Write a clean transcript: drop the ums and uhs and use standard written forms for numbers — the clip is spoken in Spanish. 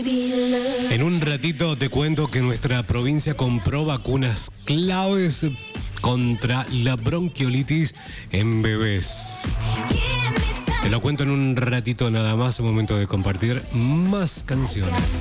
En un ratito te cuento que nuestra provincia compró vacunas claves contra la bronquiolitis en bebés. Te lo cuento en un ratito nada más, un momento de compartir más canciones.